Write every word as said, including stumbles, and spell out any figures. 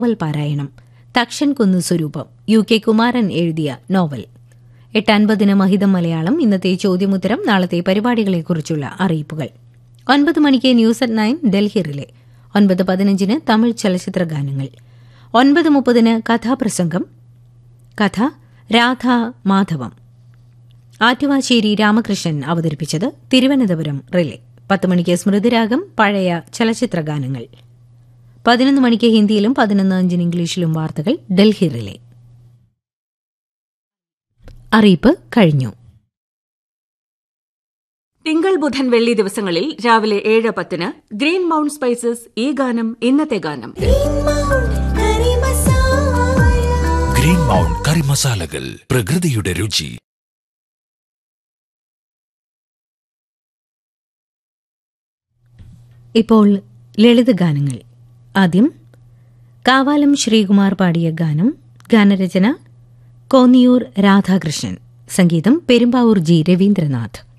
Novel പാരായണം തക്ഷൻ കുന്ന് സ്വരൂപം യു കെ കുമാരൻ എഴുതിയ നോവൽ. എട്ട് അൻപതിന് മഹിതം മലയാളം. ഇന്നത്തെ ചോദ്യമുത്തരം, നാളത്തെ പരിപാടികളെക്കുറിച്ചുള്ള അറിയിപ്പുകൾ. ഒൻപത് മണിക്ക് news at nine Delhi relay. ഒൻപത് പതിനഞ്ചിന് തമിഴ് ചലച്ചിത്ര ഗാനങ്ങൾ. ഒൻപത് മുപ്പതിന് കഥാപ്രസംഗം. കഥ രാധാ മാധവം. ആറ്റുവാശ്ശേരി രാമകൃഷ്ണൻ അവതരിപ്പിച്ചത്. തിരുവനന്തപുരം റിലേ. പത്ത് മണിക്ക് സ്മൃതിരാഗം, പഴയ ചലച്ചിത്ര ഗാനങ്ങൾ. പതിനൊന്ന് മണിക്ക് ഹിന്ദിയിലും പതിനൊന്ന് അഞ്ചിന് ഇംഗ്ലീഷിലും വാർത്തകൾ ഡൽഹി റിലേ. അറിയിപ്പ് കഴിഞ്ഞു. തിങ്കൾ ബുധൻ വെള്ളി ദിവസങ്ങളിൽ രാവിലെ ഏഴ് പത്തിന് ഗ്രീൻ മൗണ്ട് സ്പൈസസ് ഈ ഗാനം ഇന്നത്തെ ഗാനം. ഗ്രീൻ മൗണ്ട് കറി മസാലകൾ, പ്രകൃതിയുടെ രുചി. ഇപ്പോൾ ലളിതഗാനങ്ങൾ. ആദ്യം കാവാലം ശ്രീകുമാർ പാടിയ ഗാനം. ഗാനരചന കോന്നിയൂർ രാധാകൃഷ്ണൻ. സംഗീതം പെരുമ്പാവൂർ ജി രവീന്ദ്രനാഥ്.